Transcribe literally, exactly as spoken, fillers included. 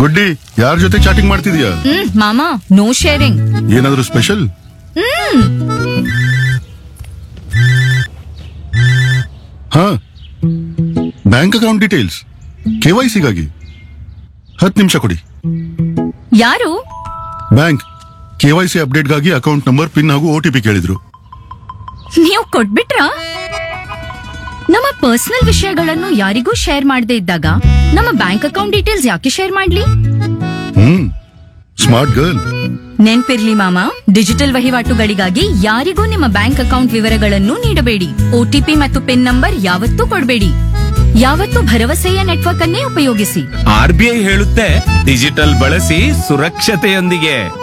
ಗುಡ್ಡಿ, ಯಾರ ಜೊತೆ ಚಾಟಿಂಗ್ ಮಾಡ್ತಿದ್ಯಾ? ಹ್ಮ್ ಮಾಮ, ನೋ ಶೇರಿಂಗ್. ಏನಾದ್ರೂ ಸ್ಪೆಷಲ್? ಹಾ, ಬ್ಯಾಂಕ್ ಅಕೌಂಟ್ ಡೀಟೇಲ್ಸ್ ಕೆವೈಸಿಗಾಗಿ ಹತ್ತು ನಿಮಿಷ ಕೊಡಿ. ಯಾರು? Bank KYC ಅಪ್ಡೇಟ್ಗಾಗಿ account number, pin ಹಾಗೂ ಓಟಿಪಿ ಕೇಳಿದ್ರು. ನೀವು ಕೊಟ್ಬಿಟ್ರಾ? ನಮ್ಮ ಪರ್ಸನಲ್ ವಿಷಯಗಳನ್ನು ಯಾರಿಗೂ ಶೇರ್ ಮಾಡದೇ ಇದ್ದಾಗ ನಮ್ಮ ಬ್ಯಾಂಕ್ ಅಕೌಂಟ್ ಡೀಟೇಲ್ಸ್ ಯಾಕೆ ಶೇರ್ ಮಾಡ್ಲಿ? ಹ್ಮ್, ಸ್ಮಾರ್ಟ್ ಗರ್ಲ್. ನೆನ್ಪಿರ್ಲಿ ಮಾಮ, ಡಿಜಿಟಲ್ ವಹಿವಾಟುಗಳಿಗಾಗಿ ಯಾರಿಗೂ ನಿಮ್ಮ ಬ್ಯಾಂಕ್ ಅಕೌಂಟ್ ವಿವರಗಳನ್ನು ನೀಡಬೇಡಿ. ಒಟಿಪಿ ಮತ್ತು ಪಿನ್ ನಂಬರ್ ಯಾವತ್ತೂ ಕೊಡಬೇಡಿ. ಯಾವತ್ತೂ ಭರವಸೆಯ ನೆಟ್ವರ್ಕ್ ಅನ್ನೇ ಉಪಯೋಗಿಸಿ. ಆರ್ ಬಿ ಐ ಹೇಳುತ್ತೆ, ಡಿಜಿಟಲ್ ಬಳಸಿ ಸುರಕ್ಷತೆಯೊಂದಿಗೆ.